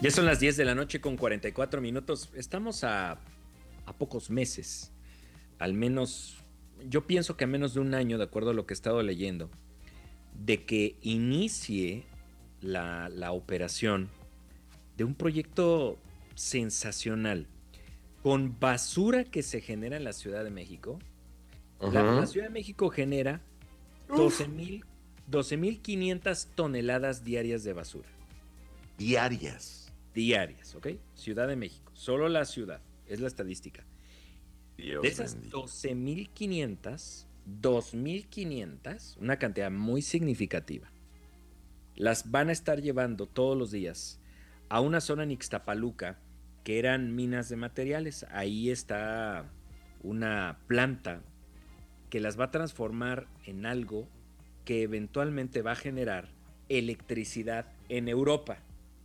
Ya son las 10 de la noche con 44 minutos. Estamos a pocos meses, al menos, yo pienso que a menos de un año, de acuerdo a lo que he estado leyendo, de que inicie la operación de un proyecto sensacional con basura que se genera en la Ciudad de México. La Ciudad de México genera 12.500 toneladas diarias de basura. Diarias, ¿ok? Ciudad de México, solo la ciudad, es la estadística. Dios De esas bendito. 2.500, una cantidad muy significativa, las van a estar llevando todos los días a una zona en Ixtapaluca que eran minas de materiales. Ahí está una planta que las va a transformar en algo que eventualmente va a generar electricidad en Europa.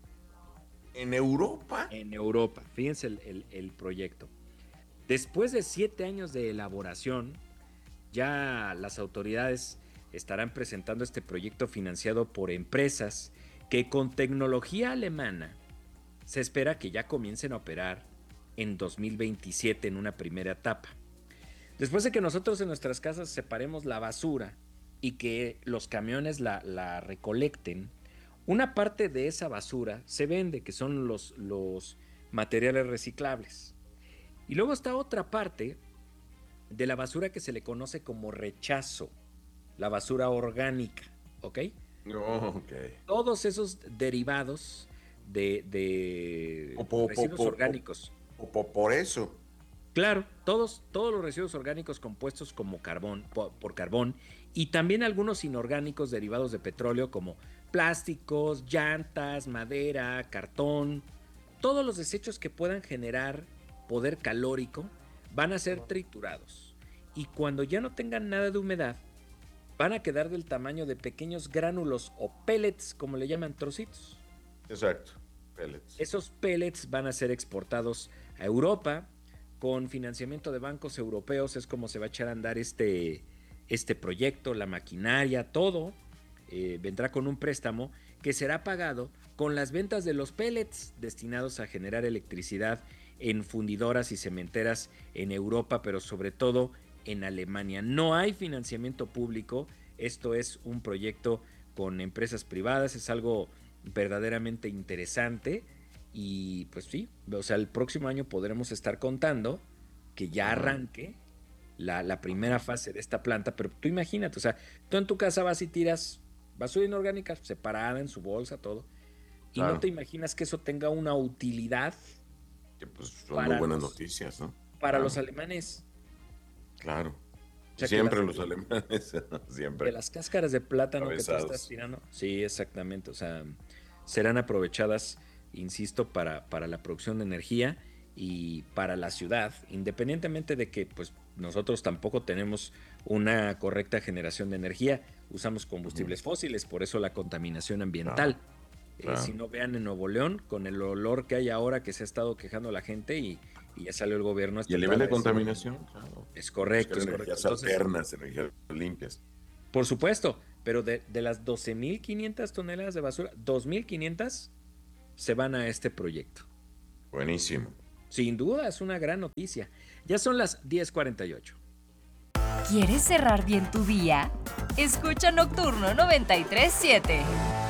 ¿En Europa? En Europa, fíjense el proyecto. Después de 7 años de elaboración, ya las autoridades estarán presentando este proyecto financiado por empresas que con tecnología alemana se espera que ya comiencen a operar en 2027 en una primera etapa. Después de que nosotros en nuestras casas separemos la basura y que los camiones la recolecten, una parte de esa basura se vende, que son los materiales reciclables. Y luego está otra parte de la basura que se le conoce como rechazo, la basura orgánica, ¿ok? Ok. Todos esos derivados de residuos orgánicos. Por eso. Claro, todos los residuos orgánicos compuestos como carbón, por carbón, y también algunos inorgánicos derivados de petróleo como plásticos, llantas, madera, cartón, todos los desechos que puedan generar poder calórico van a ser triturados. Y cuando ya no tengan nada de humedad, van a quedar del tamaño de pequeños gránulos o pellets, como le llaman, trocitos. Exacto, pellets. Esos pellets van a ser exportados a Europa. Con financiamiento de bancos europeos es como se va a echar a andar este proyecto, la maquinaria, todo. Vendrá con un préstamo que será pagado con las ventas de los pellets destinados a generar electricidad en fundidoras y cementeras en Europa, pero sobre todo en Alemania. No hay financiamiento público, esto es un proyecto con empresas privadas, es algo verdaderamente interesante. Y pues sí, o sea, el próximo año podremos estar contando que ya arranque la primera fase de esta planta, pero tú imagínate, o sea, tú en tu casa vas y tiras basura inorgánica separada en su bolsa, todo, y Claro. no te imaginas que eso tenga una utilidad Que pues son muy buenas noticias, ¿no? Para los alemanes. Claro. O sea, siempre los alemanes, siempre. De las cáscaras de plátano Atravesados. Que tú estás tirando. Sí, exactamente, o sea, serán aprovechadas, insisto, para la producción de energía y para la ciudad, independientemente de que pues nosotros tampoco tenemos una correcta generación de energía, usamos combustibles fósiles, por eso la contaminación ambiental. Claro. Si no, vean en Nuevo León, con el olor que hay ahora, que se ha estado quejando la gente y ya salió el gobierno. Y el nivel de contaminación, claro. Es correcto, es correcto. Energías alternas, energías limpias. Por supuesto, pero de las 12.500 toneladas de basura, 2.500 se van a este proyecto. Buenísimo. Sin duda, es una gran noticia. Ya son las 10:48. ¿Quieres cerrar bien tu día? Escucha Nocturno 93.7.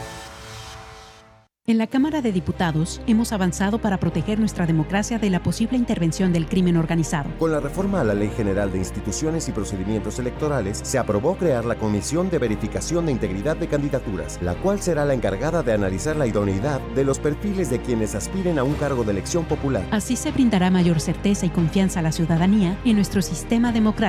En la Cámara de Diputados hemos avanzado para proteger nuestra democracia de la posible intervención del crimen organizado. Con la reforma a la Ley General de Instituciones y Procedimientos Electorales, se aprobó crear la Comisión de Verificación de Integridad de Candidaturas, la cual será la encargada de analizar la idoneidad de los perfiles de quienes aspiren a un cargo de elección popular. Así se brindará mayor certeza y confianza a la ciudadanía en nuestro sistema democrático.